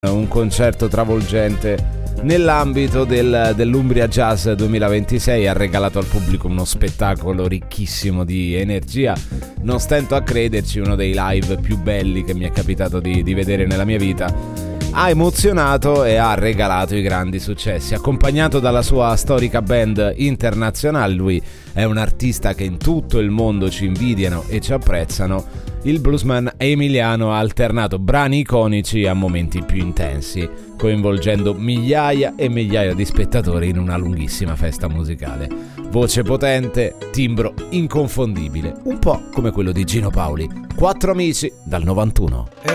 un concerto travolgente nell'ambito dell'Umbria Jazz 2026. Ha regalato al pubblico uno spettacolo ricchissimo di energia. Non stento a crederci, uno dei live più belli che mi è capitato di vedere nella mia vita. Ha emozionato e ha regalato i grandi successi, accompagnato dalla sua storica band internazionale. Lui è un artista che in tutto il mondo ci invidiano e ci apprezzano. Il bluesman emiliano ha alternato brani iconici a momenti più intensi, coinvolgendo migliaia e migliaia di spettatori in una lunghissima festa musicale. Voce potente, timbro inconfondibile, un po' come quello di Gino Paoli. 4 amici dal 91.